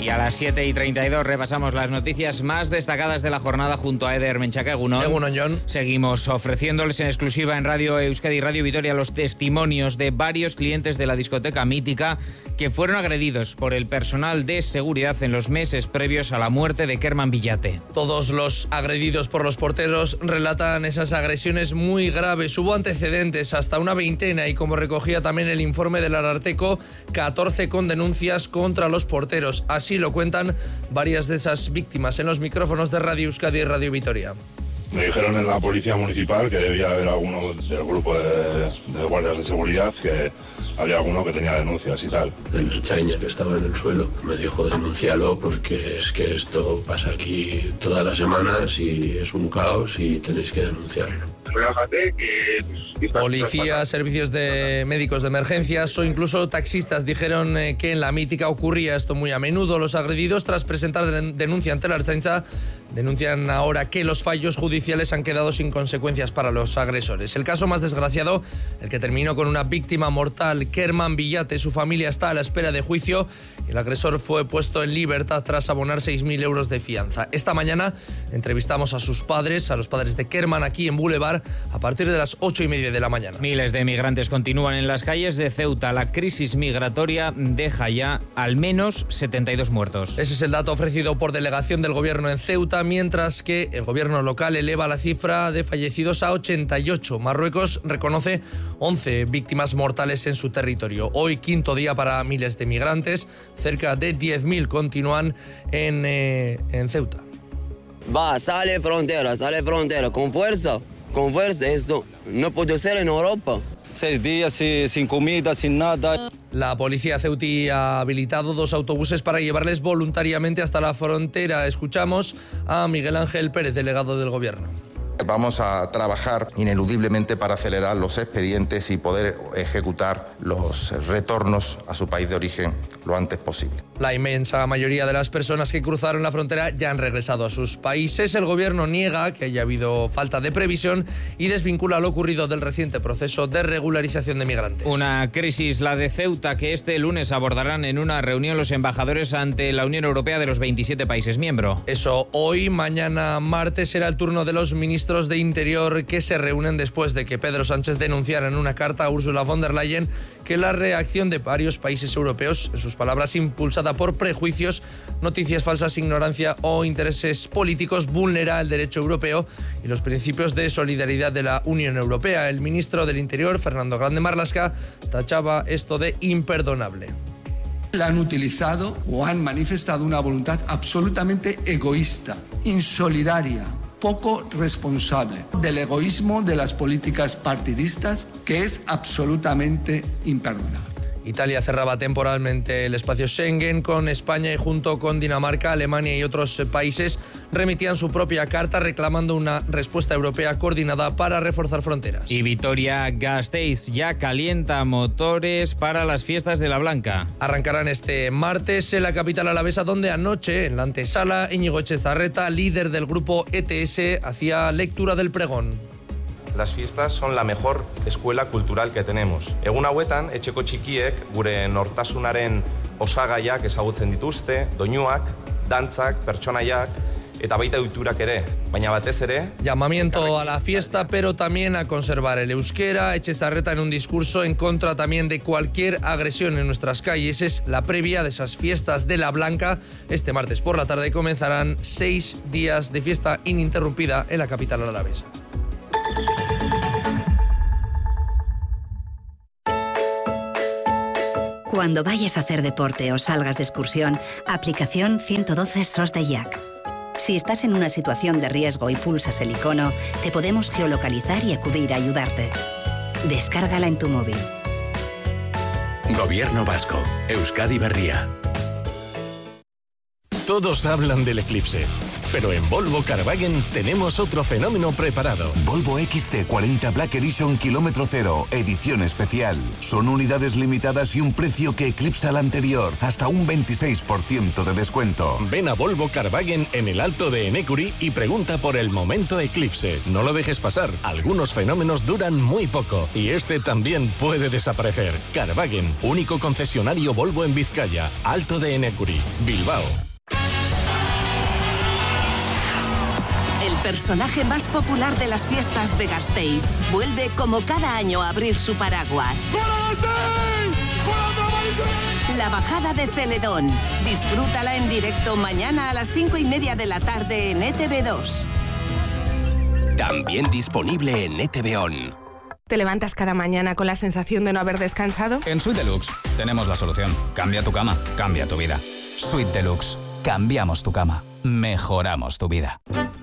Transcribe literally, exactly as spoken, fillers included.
Y a las siete y treinta y dos repasamos las noticias más destacadas de la jornada junto a Eder Menchaca. Egunon. Egunon, John. Seguimos ofreciéndoles en exclusiva en Radio Euskadi y Radio Vitoria los testimonios de varios clientes de la discoteca mítica que fueron agredidos por el personal de seguridad en los meses previos a la muerte de Kerman Villate. Todos los agredidos por los porteros relatan esas agresiones muy graves. Hubo antecedentes, hasta una veintena, y como recogía también el informe del Ararteko, catorce con denuncias contra los porteros. Así lo cuentan varias de esas víctimas en los micrófonos de Radio Euskadi y Radio Vitoria. Me dijeron en la policía municipal que debía haber alguno del grupo de, de guardias de seguridad, que había alguno que tenía denuncias y tal. El chaña que estaba en el suelo me dijo denúncialo porque es que esto pasa aquí todas las semanas y es un caos y tenéis que denunciarlo. Policía, servicios de médicos de emergencias o incluso taxistas dijeron eh, que en la mítica ocurría esto muy a menudo. Los agredidos, tras presentar denuncia ante la Ertzaintza, denuncian ahora que los fallos judiciales han quedado sin consecuencias para los agresores. El caso más desgraciado, el que terminó con una víctima mortal, Kerman Villate. Su familia está a la espera de juicio y el agresor fue puesto en libertad tras abonar seis mil euros de fianza. Esta mañana entrevistamos a sus padres, a los padres de Kerman, aquí en Boulevard, a partir de las ocho y media de la mañana. Miles de migrantes continúan en las calles de Ceuta. La crisis migratoria deja ya al menos setenta y dos muertos. Ese es el dato ofrecido por delegación del gobierno en Ceuta, mientras que el gobierno local eleva la cifra de fallecidos a ochenta y ocho. Marruecos reconoce once víctimas mortales en su territorio. Hoy, quinto día para miles de migrantes. Cerca de diez mil continúan en, eh, en Ceuta. Va, sale frontera, sale frontera, con fuerza. Con fuerza, esto no puede ser en Europa. Seis días sin, sin comida, sin nada. La policía ceutí ha habilitado dos autobuses para llevarles voluntariamente hasta la frontera. Escuchamos a Miguel Ángel Pérez, delegado del gobierno. Vamos a trabajar ineludiblemente para acelerar los expedientes y poder ejecutar los retornos a su país de origen lo antes posible. La inmensa mayoría de las personas que cruzaron la frontera ya han regresado a sus países. El gobierno niega que haya habido falta de previsión y desvincula lo ocurrido del reciente proceso de regularización de migrantes. Una crisis, la de Ceuta, que este lunes abordarán en una reunión los embajadores ante la Unión Europea de los veintisiete países miembros. Eso hoy, mañana martes será el turno de los ministros de Interior, que se reúnen después de que Pedro Sánchez denunciara en una carta a Ursula von der Leyen que la reacción de varios países europeos, en sus palabras, impulsada por prejuicios, noticias falsas, ignorancia o intereses políticos, vulnera el derecho europeo y los principios de solidaridad de la Unión Europea. El ministro del Interior, Fernando Grande Marlaska, tachaba esto de imperdonable. Han utilizado o han manifestado una voluntad absolutamente egoísta, insolidaria, poco responsable del egoísmo de las políticas partidistas, que es absolutamente imperdonable. Italia cerraba temporalmente el espacio Schengen con España y junto con Dinamarca, Alemania y otros países remitían su propia carta reclamando una respuesta europea coordinada para reforzar fronteras. Y Vitoria-Gasteiz ya calienta motores para las fiestas de la Blanca. Arrancarán este martes en la capital alavesa, donde anoche, en la antesala, Íñigo Etxezarreta, líder del grupo E T S, hacía lectura del pregón. Las fiestas son la mejor escuela cultural que tenemos. Egun hauetan, etxeko txikiek gure nortasunaren osagaiak ezagutzen dituzte, doinuak, dantzak, pertsonaiak eta baita ohiturak ere, baina batez ere... Llamamiento a la fiesta, pero también a conservar el euskera. Etxezarreta en un discurso en contra también de cualquier agresión en nuestras calles. Es la previa de esas fiestas de la Blanca. Este martes por la tarde comenzarán seis días de fiesta ininterrumpida en la capital alavesa. Cuando vayas a hacer deporte o salgas de excursión, aplicación ciento doce S O S de I A C. Si estás en una situación de riesgo y pulsas el icono, te podemos geolocalizar y acudir a ayudarte. Descárgala en tu móvil. Gobierno vasco. Euskadi Berria. Todos hablan del Eclipse, pero en Volvo Caravaggio tenemos otro fenómeno preparado. Volvo X C cuarenta Black Edition kilómetro cero, edición especial. Son unidades limitadas y un precio que eclipsa al anterior, hasta un veintiséis por ciento de descuento. Ven a Volvo Caravaggio en el Alto de Enecuri y pregunta por el momento Eclipse. No lo dejes pasar, algunos fenómenos duran muy poco y este también puede desaparecer. Caravaggio, único concesionario Volvo en Vizcaya, Alto de Enecuri, Bilbao. El personaje más popular de las fiestas de Gasteiz vuelve como cada año a abrir su paraguas. La bajada de Celedón. Disfrútala en directo mañana a las cinco y media de la tarde en E T V dos. También disponible en E T V On. ¿Te levantas cada mañana con la sensación de no haber descansado? En Suite Deluxe tenemos la solución. Cambia tu cama, cambia tu vida. Suite Deluxe. Cambiamos tu cama. Mejoramos tu vida.